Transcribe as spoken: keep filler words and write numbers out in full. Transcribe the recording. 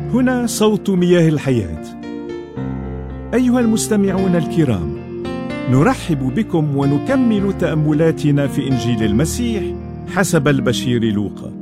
هنا صوت مياه الحياة. أيها المستمعون الكرام، نرحب بكم ونكمل تأملاتنا في إنجيل المسيح حسب البشير لوقا.